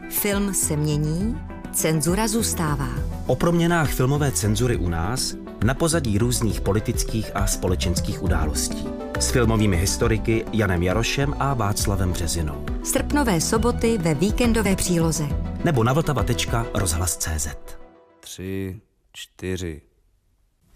Film se mění, cenzura zůstává. O proměnách filmové cenzury u nás na pozadí různých politických a společenských událostí. S filmovými historiky Janem Jarošem a Václavem Březinou. Srpnové soboty ve víkendové příloze. Nebo na vltava.rozhlas.cz. 3, 4